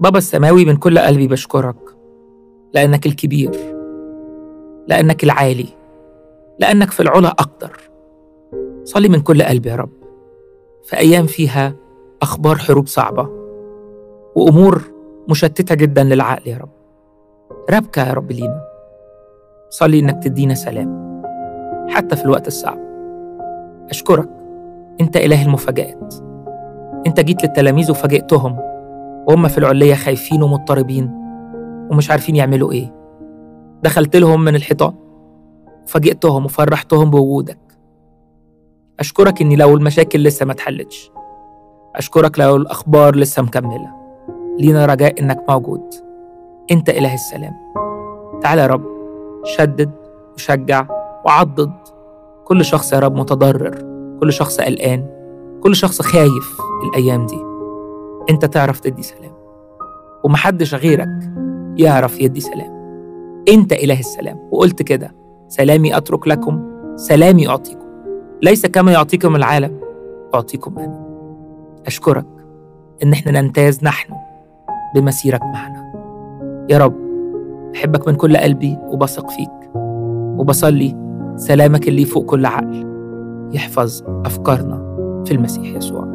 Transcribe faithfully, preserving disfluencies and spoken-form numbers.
بابا السماوي، من كل قلبي بشكرك لأنك الكبير، لأنك العالي، لأنك في العلا أقدر. صلي من كل قلبي يا رب في أيام فيها أخبار حروب صعبة وأمور مشتتة جدا للعقل يا رب، ربك يا رب لينا. صلي إنك تدينا سلام حتى في الوقت الصعب. أشكرك، أنت إله المفاجآت. أنت جيت للتلاميذ وفاجئتهم وهم في العلية خايفين ومضطربين ومش عارفين يعملوا إيه. دخلت لهم من الحيطان وفاجئتهم وفرحتهم بوجودك. أشكرك إني لو المشاكل لسه ما اتحلتش، أشكرك لو الأخبار لسه مكملة، لينا رجاء إنك موجود. أنت إله السلام. تعال يا رب، شدد وشجع وعضد كل شخص يا رب متضرر، كل شخص قلقان، كل شخص خايف الأيام دي. أنت تعرف تدي سلام ومحدش غيرك يعرف يدي سلام. أنت إله السلام، وقلت كده: سلامي أترك لكم، سلامي أعطيكم، ليس كما يعطيكم العالم أعطيكم أنا. أشكرك إن إحنا نمتاز نحن بمسيرك معنا يا رب. بحبك من كل قلبي وبثق فيك، وبصلي سلامك اللي فوق كل عقل يحفظ أفكارنا في المسيح يسوع.